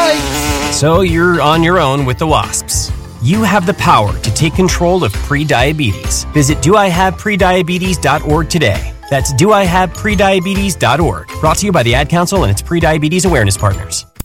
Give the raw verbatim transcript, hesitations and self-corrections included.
Yikes! So you're on your own with the wasps. You have the power to take control of prediabetes. Visit do I have prediabetes dot org today. That's do I have prediabetes dot org. Brought to you by the Ad Council and its prediabetes awareness partners.